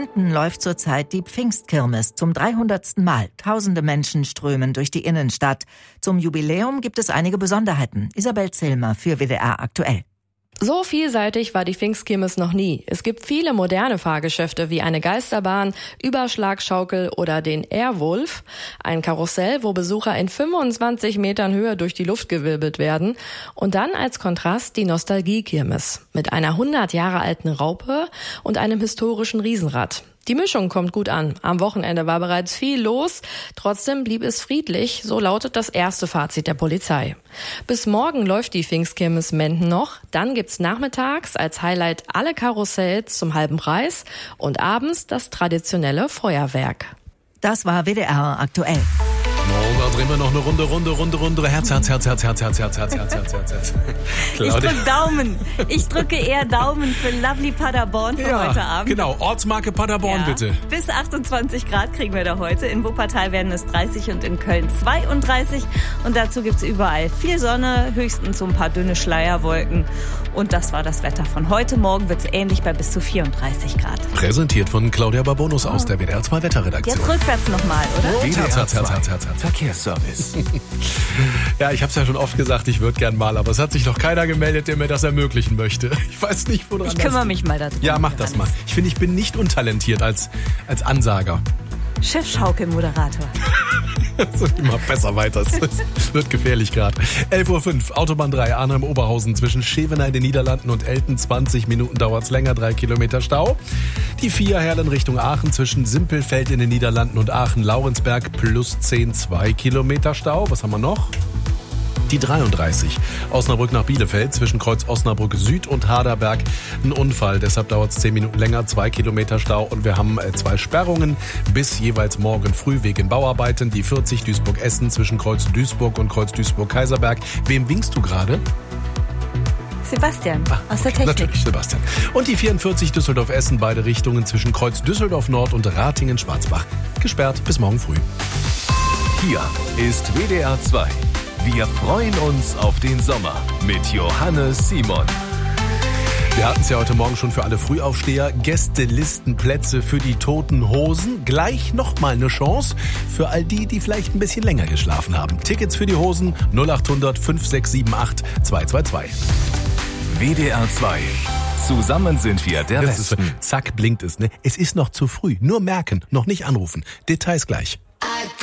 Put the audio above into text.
Menden läuft zurzeit die Pfingstkirmes zum 300. Mal. Tausende Menschen strömen durch die Innenstadt. Zum Jubiläum gibt es einige Besonderheiten. Isabel Zillmer für WDR aktuell. So vielseitig war die Pfingstkirmes noch nie. Es gibt viele moderne Fahrgeschäfte wie eine Geisterbahn, Überschlagschaukel oder den Airwolf. Ein Karussell, wo Besucher in 25 Metern Höhe durch die Luft gewirbelt werden. Und dann als Kontrast die Nostalgie-Kirmes mit einer 100 Jahre alten Raupe und einem historischen Riesenrad. Die Mischung kommt gut an. Am Wochenende war bereits viel los. Trotzdem blieb es friedlich, so lautet das erste Fazit der Polizei. Bis morgen läuft die Pfingstkirmes Menden noch. Dann gibt's nachmittags als Highlight alle Karussells zum halben Preis und abends das traditionelle Feuerwerk. Das war WDR aktuell. Da drehen wir noch eine Runde. Herz. Ich drücke eher Daumen für Lovely Paderborn für heute Abend. Genau, Ortsmarke Paderborn bitte. Bis 28 Grad kriegen wir da heute. In Wuppertal werden es 30 und in Köln 32. Und dazu gibt's überall viel Sonne, höchstens so ein paar dünne Schleierwolken. Und das war das Wetter von heute. Morgen wird's ähnlich bei bis zu 34 Grad. Präsentiert von Claudia Barbonus aus der WDR 2 Wetterredaktion. Jetzt rückwärts nochmal, oder? WDR 2 Verkehrsservice. Ja, ich habe es ja schon oft gesagt, ich würde gern mal, aber es hat sich noch keiner gemeldet, der mir das ermöglichen möchte. Ich weiß nicht, woran Ich kümmere mich mal darum. Ja, mach das mal. Ich finde, ich bin nicht untalentiert als Ansager. Schiffschaukelmoderator. So, immer besser weiter. Es wird gefährlich gerade. 11:05 Uhr, Autobahn 3, Arnhem-Oberhausen zwischen Schevener in den Niederlanden und Elten. 20 Minuten dauert's länger, 3 Kilometer Stau. Die 4 Herlen Richtung Aachen zwischen Simpelfeld in den Niederlanden und Aachen-Laurensberg plus 10, 2 Kilometer Stau. Was haben wir noch? Die 33, Osnabrück nach Bielefeld, zwischen Kreuz Osnabrück Süd und Harderberg. Ein Unfall, deshalb dauert es 10 Minuten länger, 2 Kilometer Stau. Und wir haben 2 Sperrungen bis jeweils morgen früh wegen Bauarbeiten. Die 40 Duisburg-Essen zwischen Kreuz Duisburg und Kreuz Duisburg-Kaiserberg. Wem winkst du gerade? Sebastian aus der Technik. Natürlich, Sebastian. Und die 44 Düsseldorf-Essen, beide Richtungen zwischen Kreuz Düsseldorf-Nord und Ratingen-Schwarzbach. Gesperrt bis morgen früh. Hier ist WDR 2. Wir freuen uns auf den Sommer mit Johannes Simon. Wir hatten es ja heute Morgen schon für alle Frühaufsteher. Gästelistenplätze für die Toten Hosen. Gleich nochmal eine Chance für all die, die vielleicht ein bisschen länger geschlafen haben. Tickets für die Hosen 0800 5678 222. WDR 2. Zusammen sind wir der Besten. Zack, blinkt es. Ne? Es ist noch zu früh. Nur merken, noch nicht anrufen. Details gleich.